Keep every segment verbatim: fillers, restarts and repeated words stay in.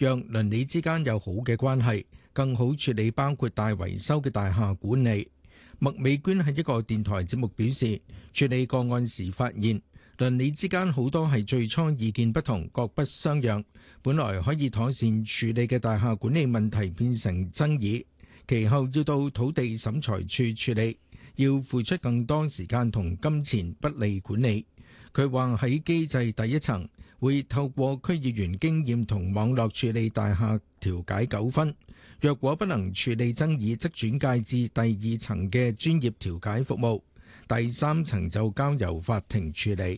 讓鄰里之間有好嘅關係，更好處理包括大維修嘅大廈管理。麥美娟喺一個電台節目表示，處理個案時發現鄰里之間好多係最初意見不同，各不相讓，本來可以妥善處理嘅大廈管理問題變成爭議，其後要到土地審裁處處理，要付出更多時間同金錢，不利管理。佢話喺機制第一層會透過區議員經驗同網絡處理大廈調解糾紛，若果不能處理爭議，則轉介至第二層嘅專業調解服務，第三層就交由法庭處理。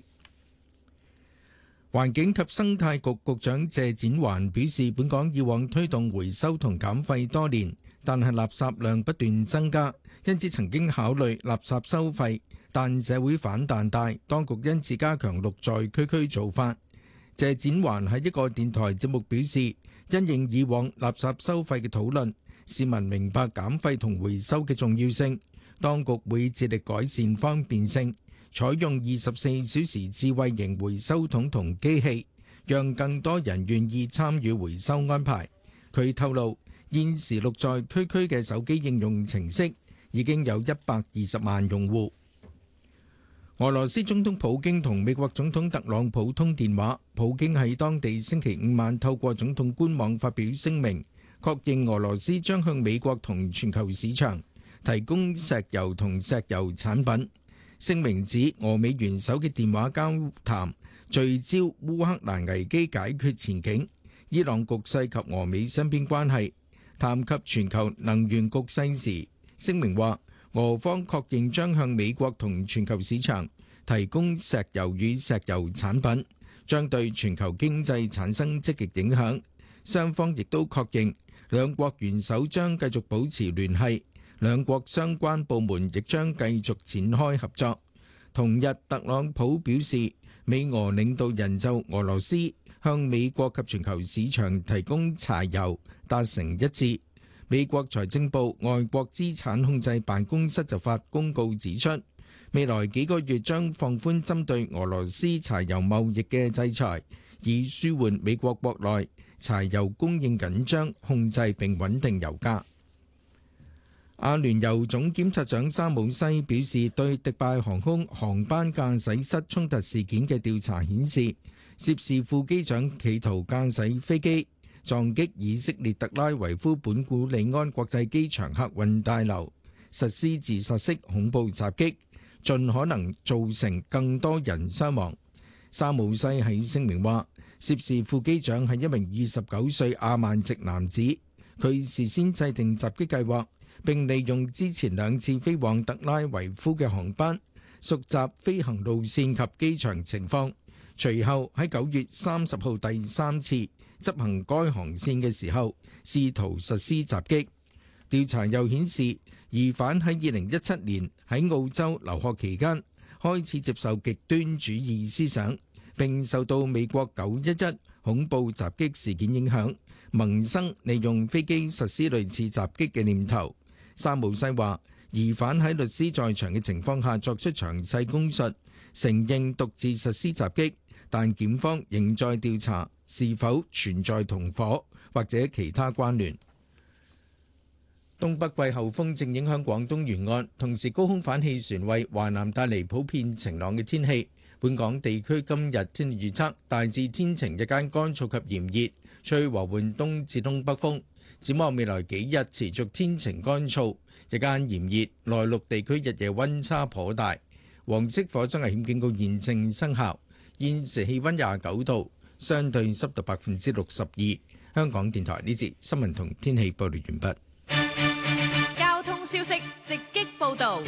環境及生態局局長謝展寰表示，本港以往推動回收同減廢多年，但係垃圾量不斷增加，因此曾經考慮垃圾收費，但社會反彈大，當局因此加強綠在區區做法。謝展寰喺一個電台節目表示，因應以往垃圾收費嘅討論，市民明白減廢同回收嘅重要性，當局會致力改善方便性，採用二十四小時智慧型回收桶同機器，讓更多人願意參與回收安排。佢透露，現時綠在區區嘅手機應用程式已經有一百二十萬用戶。俄羅斯總統普京同美國總統特朗普通電話，普京喺當地星期五晚透過總統官網發表聲明，確認俄羅斯將向美國同全球市場提供石油同石油產品。聲明指俄美元首嘅電話交談聚焦烏克蘭危機解決前景、伊朗局勢及俄美雙邊關係。談及全球能源局勢時，聲明話俄方確認將向美國同全球市場提供石油與石油產品，將對全球經濟產生積極影響。雙方亦都確認兩國元首將繼續保持聯繫，兩國相關部門亦將繼續展開合作。同日，特朗普表示，美俄領導人就俄羅斯向美國及全球市場提供柴油達成一致。美國財政部外國資產控制辦公室就發公告指出，未來幾個月將放寬針對俄羅斯柴油貿易嘅制裁，以舒緩美國國內柴油供應緊張，控制並穩定油價。阿聯酋總檢察長沙姆西表示，對迪拜航空航班駕駛室衝突事件嘅調查顯示，涉事副機長企圖駕駛飛機撞擊以色列特拉維夫本古里安國際機場客運大樓，實施自殺式恐怖襲擊，盡可能造成更多人傷亡。沙姆西喺聲明話，涉事副機長係一名二十九歲阿曼籍男子，佢事先制定襲擊計劃，並利用之前兩次飛往特拉維夫嘅航班，熟習飛行路線及機場情況，隨後喺九月三十號第三次執行該航線嘅時候，試圖實施襲擊。調查又顯示，疑犯喺二零一七年喺澳洲留學期間開始接受極端主義思想，並受到美國九一一恐怖襲擊事件影響，萌生利用飛機實施類似襲擊嘅念頭。沙姆西話，疑犯喺律師在場嘅情況下作出詳細供述，承認獨自實施襲擊，但檢方仍在調查是否存在同夥或者其他關聯。東北季候風正影響廣東沿岸，同時高空反氣旋為華南帶嚟普遍晴朗嘅天氣。本港地區今日天氣預測大致天晴，日間乾燥及炎熱，吹和緩東至東北風。展望未來幾日持續天晴乾燥，日間炎熱，內陸地區日夜溫差頗大。黃色火災危險警告現正生效。現時氣溫廿九度，相對濕度百分之六十二。香港電台呢節新聞同天氣報道完畢。 交通消息直擊報道。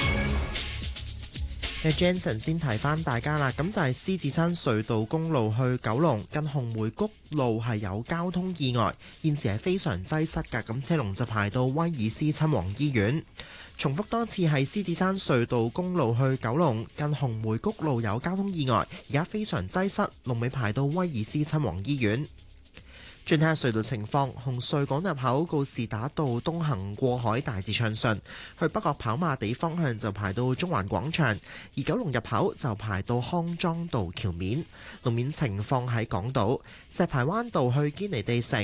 Jensen 先提翻大家啦，咁就係獅子山隧道公路去九龍近紅梅谷路係有交通意外，現時係非常擠塞㗎，咁車龍就排到威爾斯親王醫院。重複多次，係獅子山隧道公路去九龍近紅梅谷路有交通意外，而家非常擠塞，龍尾排到威爾斯親王醫院。轉睇下隧道情況，紅隧港入口告士打道東行過海大致暢順，去北角跑馬地方向就排到中環廣場，而九龍入口就排到康莊道橋面。路面情況喺港島石排灣道去堅尼地城